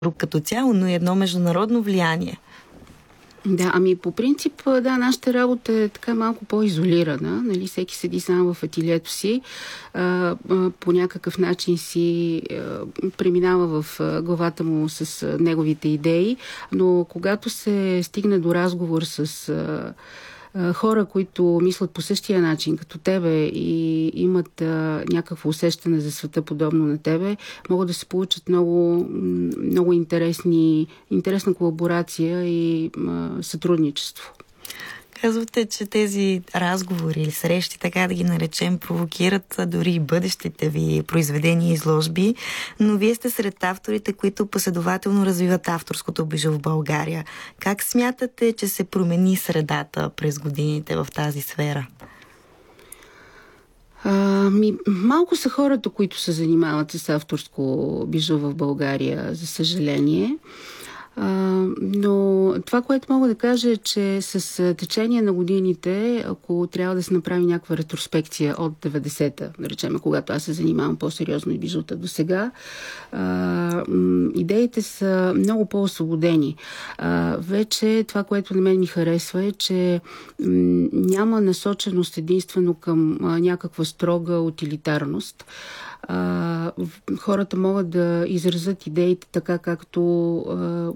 като цяло, но и едно международно влияние. Да, ами по принцип, да, нашата работа е така малко по-изолирана. Нали? Всеки седи сам в ателието си, по някакъв начин си преминава в главата му с неговите идеи, но когато се стигне до разговор с хора, които мислят по същия начин като тебе и имат някакво усещане за света подобно на тебе, могат да се получат много интересна колаборация и сътрудничество. Казвате, че тези разговори или срещи, така да ги наречем, провокират дори и бъдещите ви произведения и изложби, но вие сте сред авторите, които последователно развиват авторското бижу в България. Как смятате, че се промени средата през годините в тази сфера? Малко са хората, които се занимават с авторско бижу в България, за съжаление. Но това, което мога да кажа е, че с течение на годините, ако трябва да се направи някаква ретроспекция от 90-та, да речем, когато аз се занимавам по-сериозно и бижута до сега, идеите са много по-освободени. Вече това, което на мен ми харесва е, че няма насоченост единствено към някаква строга утилитарност. Хората могат да изразят идеите така, както